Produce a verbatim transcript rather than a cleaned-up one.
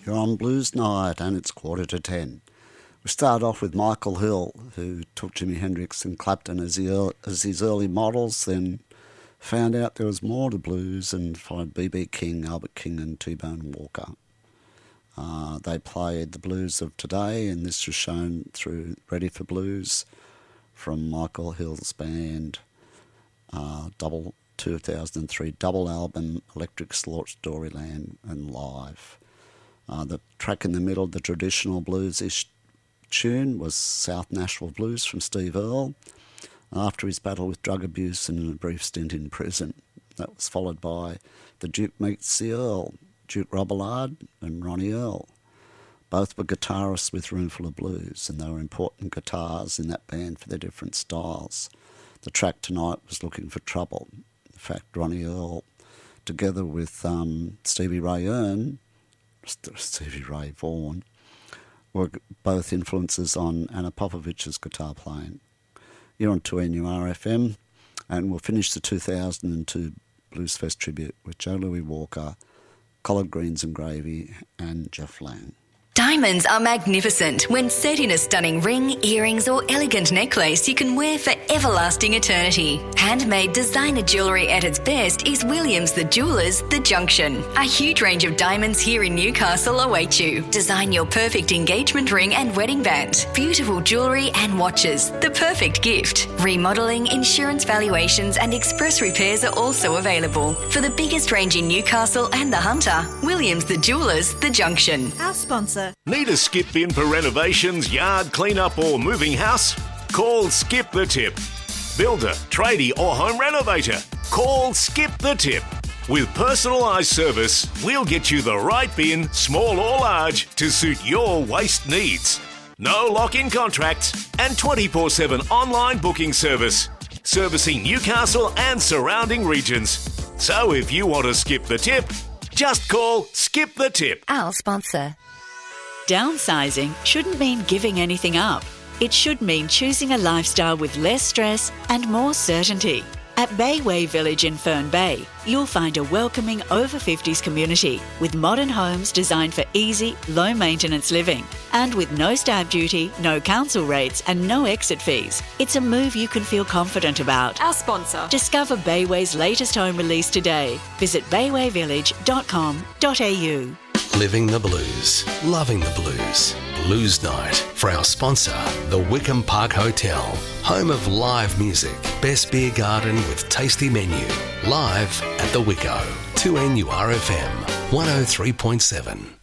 You're on Blues Night and it's quarter to ten. We started off with Michael Hill, who took Jimi Hendrix and Clapton as, the, as his early models, then found out there was more to blues and followed B B King, Albert King and T-Bone Walker. Uh, they played the blues of today, and this was shown through Ready for Blues from Michael Hill's band, uh, double two thousand three double album Electric Storyland and Live. Uh, the track in the middle, the traditional blues-ish tune, was South Nashville Blues from Steve Earle, after his battle with drug abuse and a brief stint in prison. That was followed by The Duke Meets the Earl, Duke Robillard and Ronnie Earl. Both were guitarists with Roomful of Blues, and they were important guitars in that band for their different styles. The track tonight was Looking for Trouble. In fact, Ronnie Earl, together with um, Stevie Ray Vaughan, Stevie Ray Vaughan, were both influences on Anna Popovich's guitar playing. You're on two N U R F M, and we'll finish the two thousand two Blues Fest tribute with Joe Louis Walker, Collard Greens and Gravy, and Jeff Lang. Diamonds are magnificent when set in a stunning ring, earrings or elegant necklace you can wear for everlasting eternity. Handmade designer jewellery at its best is Williams the Jewellers The Junction. A huge range of diamonds here in Newcastle await you. Design your perfect engagement ring and wedding band. Beautiful jewellery and watches. The perfect gift. Remodelling, insurance valuations and express repairs are also available. For the biggest range in Newcastle and the Hunter, Williams the Jewellers The Junction. Our sponsor. Need a skip in for renovations, yard clean-up or moving house? Call Skip the Tip. Builder, tradie or home renovator? Call Skip the Tip. With personalised service, we'll get you the right bin, small or large, to suit your waste needs. No lock-in contracts and twenty-four seven online booking service. Servicing Newcastle and surrounding regions. So if you want to skip the tip, just call Skip the Tip. Our sponsor. Downsizing shouldn't mean giving anything up. It should mean choosing a lifestyle with less stress and more certainty. At Bayway Village in Fern Bay, you'll find a welcoming over fifties community with modern homes designed for easy, low-maintenance living. And with no stamp duty, no council rates and no exit fees, it's a move you can feel confident about. Our sponsor. Discover Bayway's latest home release today. Visit bayway village dot com dot a u. Living the blues, loving the blues. Blues Night for our sponsor, the Wickham Park Hotel, home of live music, best beer garden with tasty menu. Live at the Wicko, two N U R F M, one oh three point seven.